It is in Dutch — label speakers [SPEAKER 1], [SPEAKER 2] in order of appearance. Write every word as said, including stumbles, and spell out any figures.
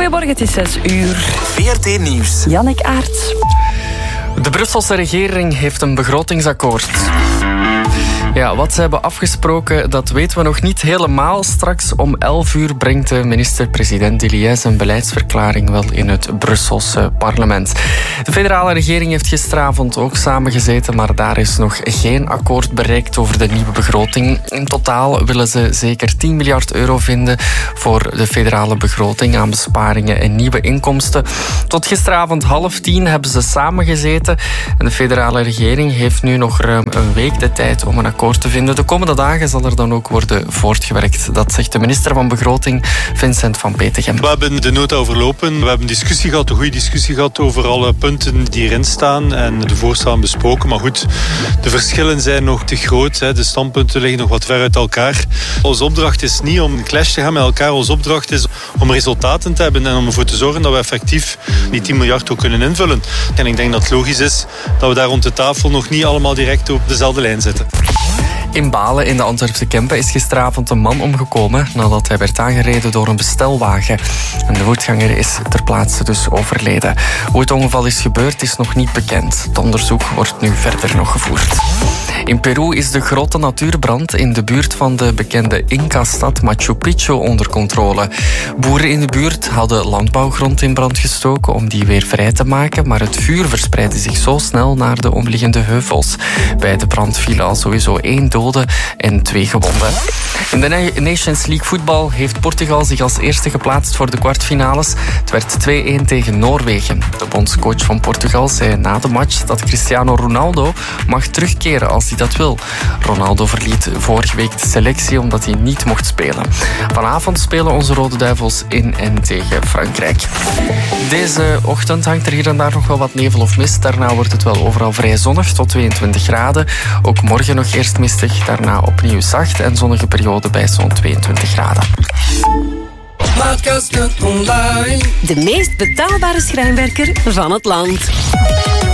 [SPEAKER 1] Goedemorgen, het is zes uur.
[SPEAKER 2] V R T Nieuws.
[SPEAKER 1] Jannik Aerts.
[SPEAKER 3] De Brusselse regering heeft een begrotingsakkoord. Ja, wat ze hebben afgesproken, dat weten we nog niet helemaal. Straks om elf uur brengt de minister-president Diliès een beleidsverklaring wel in het Brusselse parlement. De federale regering heeft gisteravond ook samengezeten, maar daar is nog geen akkoord bereikt over de nieuwe begroting. In totaal willen ze zeker tien miljard euro vinden voor de federale begroting aan besparingen en nieuwe inkomsten. Tot gisteravond half tien hebben ze samengezeten en de federale regering heeft nu nog ruim een week de tijd om een akkoord te vinden. De komende dagen zal er dan ook worden voortgewerkt. Dat zegt de minister van Begroting, Vincent Van Petegem.
[SPEAKER 4] We hebben de nota overlopen. We hebben discussie gehad, een goede discussie gehad over alle punten die erin staan en de voorstellen besproken. Maar goed, de verschillen zijn nog te groot. De standpunten liggen nog wat ver uit elkaar. Onze opdracht is niet om een clash te gaan met elkaar. Onze opdracht is om resultaten te hebben en om ervoor te zorgen dat we effectief die tien miljard ook kunnen invullen. En ik denk dat het logisch is dat we daar rond de tafel nog niet allemaal direct op dezelfde lijn zitten.
[SPEAKER 3] In Balen in de Antwerpse Kempen is gisteravond een man omgekomen nadat hij werd aangereden door een bestelwagen. En de voetganger is ter plaatse dus overleden. Hoe het ongeval is gebeurd is nog niet bekend. Het onderzoek wordt nu verder nog gevoerd. In Peru is de grote natuurbrand in de buurt van de bekende Inca-stad Machu Picchu onder controle. Boeren in de buurt hadden landbouwgrond in brand gestoken om die weer vrij te maken, maar het vuur verspreidde zich zo snel naar de omliggende heuvels. Bij de brand vielen al sowieso één dode en twee gewonden. In de Nations League voetbal heeft Portugal zich als eerste geplaatst voor de kwartfinales. Het werd twee-een tegen Noorwegen. De bondscoach van Portugal zei na de match dat Cristiano Ronaldo mag terugkeren als hij dat wil. Ronaldo verliet vorige week de selectie omdat hij niet mocht spelen. Vanavond spelen onze Rode Duivels in en tegen Frankrijk. Deze ochtend hangt er hier en daar nog wel wat nevel of mist. Daarna wordt het wel overal vrij zonnig tot tweeëntwintig graden. Ook morgen nog eerst mistig, daarna opnieuw zacht en zonnige periode bij zo'n tweeëntwintig graden.
[SPEAKER 1] De meest betaalbare schrijnwerker van het land.